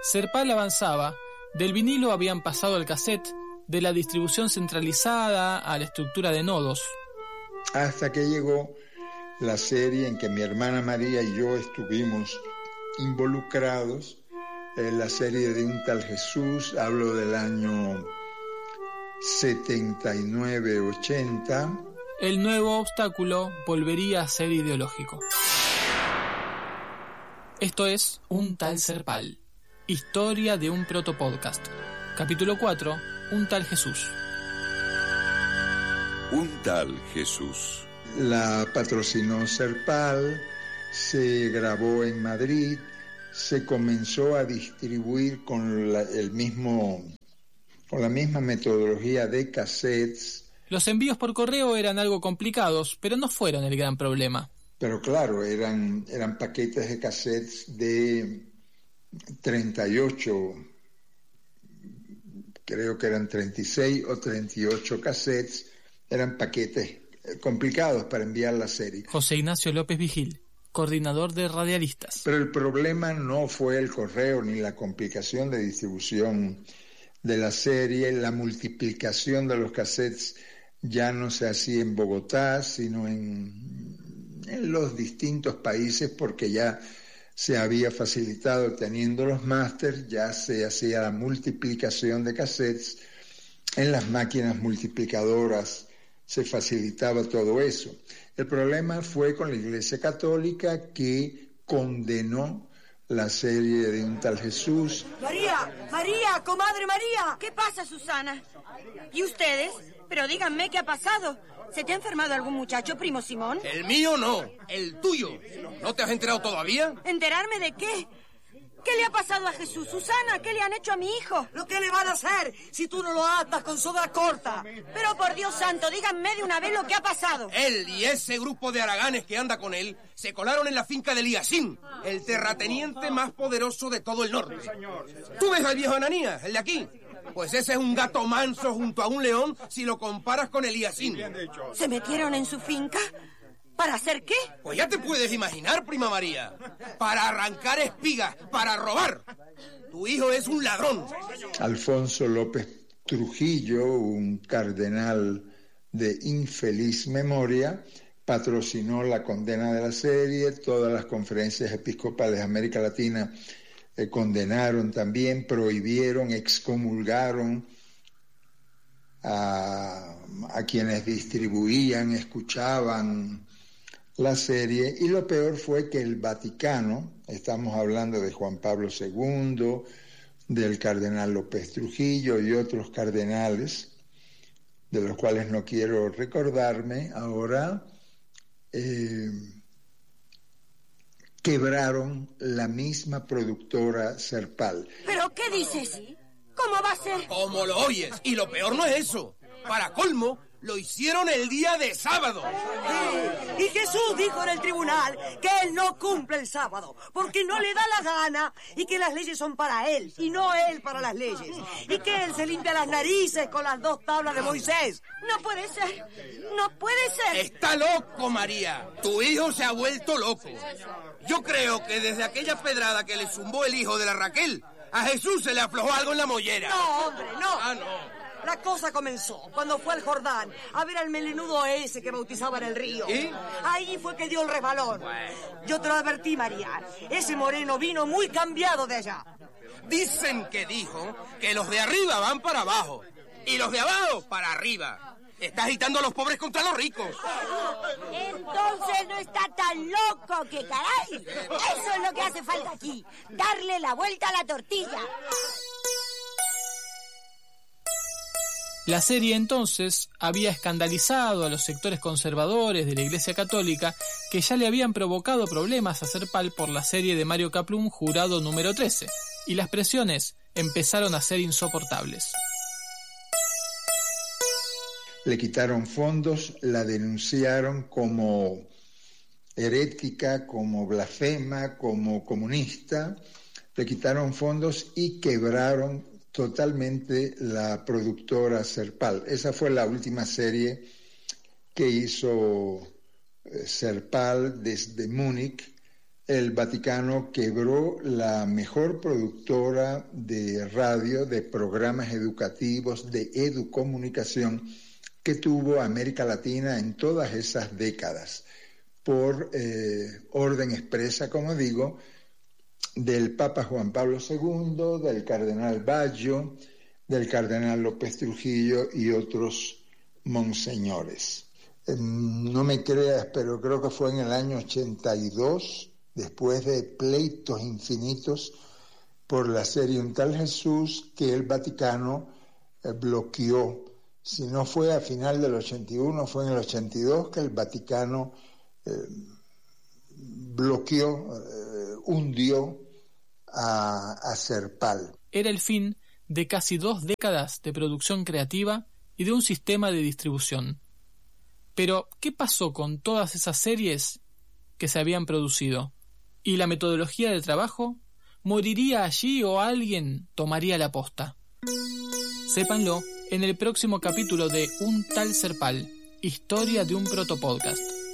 Serpal avanzaba, del vinilo habían pasado al cassette, de la distribución centralizada a la estructura de nodos. Hasta que llegó la serie en que mi hermana María y yo estuvimos involucrados, la serie de Un Tal Jesús, hablo del año 79-80. El nuevo obstáculo volvería a ser ideológico. Esto es Un Tal Serpal, historia de un protopodcast. Capítulo 4, Un Tal Jesús. Un Tal Jesús. La patrocinó Serpal, se grabó en Madrid, se comenzó a distribuir con la misma metodología de cassettes. Los envíos por correo eran algo complicados, pero no fueron el gran problema. Pero claro, eran paquetes de cassettes de 38, creo que eran 36 o 38 cassettes, eran paquetes complicados para enviar la serie. José Ignacio López Vigil, coordinador de radialistas. Pero el problema no fue el correo ni la complicación de distribución de la serie. La multiplicación de los cassettes ya no se hacía en Bogotá, sino en los distintos países, porque ya se había facilitado, teniendo los másters, ya se hacía la multiplicación de cassettes en las máquinas multiplicadoras. Se facilitaba todo eso. El problema fue con la Iglesia Católica, que condenó la serie de Un Tal Jesús. María, comadre María. ¿Qué pasa, Susana? ¿Y ustedes? Pero díganme qué ha pasado. ¿Se te ha enfermado algún muchacho, primo Simón? El mío no, el tuyo. ¿No te has enterado todavía? ¿Enterarme de qué? ¿Qué le ha pasado a Jesús? Susana, ¿qué le han hecho a mi hijo? ¿Lo que le van a hacer si tú no lo atas con soga corta? Pero por Dios santo, díganme de una vez lo que ha pasado. Él y ese grupo de haraganes que anda con él se colaron en la finca de Eliasín, el terrateniente más poderoso de todo el norte. ¿Tú ves al viejo Ananías, el de aquí? Pues ese es un gato manso junto a un león si lo comparas con Eliasín. ¿Se metieron en su finca? ¿Para hacer qué? Pues ya te puedes imaginar, prima María. Para arrancar espigas, para robar. Tu hijo es un ladrón. Alfonso López Trujillo, un cardenal de infeliz memoria, patrocinó la condena de la serie. Todas las conferencias episcopales de América Latina condenaron también, prohibieron, excomulgaron a quienes distribuían, escuchaban la serie. Y lo peor fue que el Vaticano, estamos hablando de Juan Pablo II, del cardenal López Trujillo y otros cardenales, de los cuales no quiero recordarme ahora, quebraron la misma productora Serpal. ¿Pero qué dices? ¿Cómo va a ser? Como lo oyes, y lo peor no es eso. Para colmo, lo hicieron el día de sábado. Y Jesús dijo en el tribunal que él no cumple el sábado porque no le da la gana, y que las leyes son para él y no él para las leyes, y que él se limpia las narices con las 2 tablas de Moisés. No puede ser, no puede ser. Está loco, María. Tu hijo se ha vuelto loco. Yo creo que desde aquella pedrada que le zumbó el hijo de la Raquel, a Jesús se le aflojó algo en la mollera. No, hombre, no. Ah, no. La cosa comenzó cuando fue al Jordán a ver al melenudo ese que bautizaba en el río. ¿Y? Ahí fue que dio el resbalón. Yo te lo advertí, María. Ese moreno vino muy cambiado de allá. Dicen que dijo que los de arriba van para abajo y los de abajo para arriba. Está agitando a los pobres contra los ricos. Entonces no está tan loco, que caray. Eso es lo que hace falta aquí. Darle la vuelta a la tortilla. La serie entonces había escandalizado a los sectores conservadores de la Iglesia Católica, que ya le habían provocado problemas a Serpal por la serie de Mario Kaplun, Jurado número 13, y las presiones empezaron a ser insoportables. Le quitaron fondos, la denunciaron como herética, como blasfema, como comunista, le quitaron fondos y quebraron totalmente la productora Serpal. Esa fue la última serie que hizo Serpal desde Múnich el Vaticano quebró la mejor productora de radio, de programas educativos, de educomunicación que tuvo América Latina en todas esas décadas, por orden expresa, como digo, del Papa Juan Pablo II, del Cardenal Baggio, del Cardenal López Trujillo y otros monseñores. No me creas, pero creo que fue en el año 82, después de pleitos infinitos por la serie Un Tal Jesús, que el Vaticano bloqueó. Si no fue a final del 81, fue en el 82 que el Vaticano bloqueó, hundió a Serpal. Era el fin de casi 2 décadas de producción creativa y de un sistema de distribución. Pero, ¿qué pasó con todas esas series que se habían producido? ¿Y la metodología de trabajo? ¿Moriría allí o alguien tomaría la posta? Sépanlo en el próximo capítulo de Un Tal Serpal, historia de un protopodcast.